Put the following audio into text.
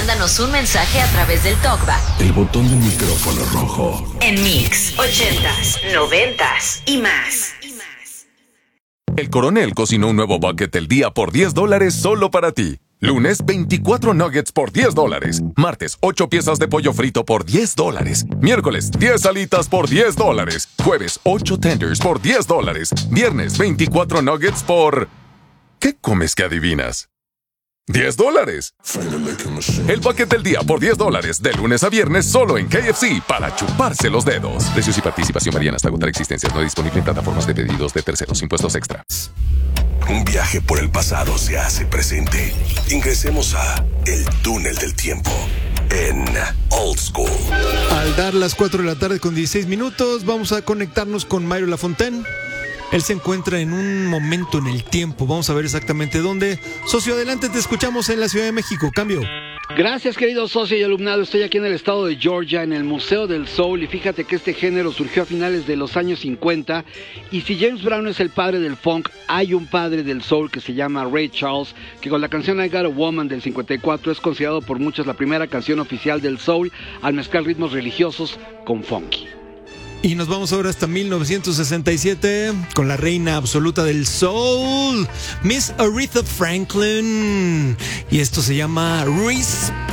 mándanos un mensaje a través del TalkBack. El botón del micrófono rojo. En Mix 80s, 90s y más. El Coronel cocinó un nuevo bucket del día por $10 solo para ti. Lunes, 24 nuggets por $10. Martes, 8 piezas de pollo frito por $10. Miércoles, 10 alitas por $10. Jueves, 8 tenders por $10. Viernes, 24 nuggets por... ¿Qué comes que adivinas? $10. El bucket del día por $10, de lunes a viernes solo en KFC para chuparse los dedos. Precios y participación varían hasta agotar existencias. No disponible en plataformas de pedidos de terceros. Impuestos extra. Un viaje por el pasado se hace presente. Ingresemos a El Túnel del Tiempo en Old School. Al dar las 4 de la tarde con 16 minutos, vamos a conectarnos con Mario Lafontaine. Él se encuentra en un momento en el tiempo. Vamos a ver exactamente dónde. Socio, adelante, te escuchamos en la Ciudad de México. Cambio. Gracias, querido socio y alumnado. Estoy aquí en el estado de Georgia, en el Museo del Soul, y fíjate que este género surgió a finales de los años 50, y si James Brown es el padre del funk, hay un padre del soul que se llama Ray Charles, que con la canción I Got a Woman del 54 es considerado por muchos la primera canción oficial del soul al mezclar ritmos religiosos con funky. Y nos vamos ahora hasta 1967 con la reina absoluta del soul, Miss Aretha Franklin. Y esto se llama Respect.